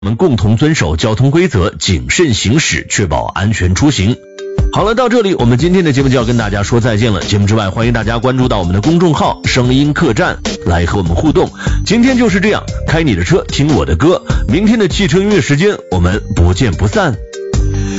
我们共同遵守交通规则，谨慎行驶，确保安全出行。好了，到这里我们今天的节目就要跟大家说再见了。节目之外，欢迎大家关注到我们的公众号声音客栈来和我们互动。今天就是这样，开你的车听我的歌，明天的汽车音乐时间我们不见不散。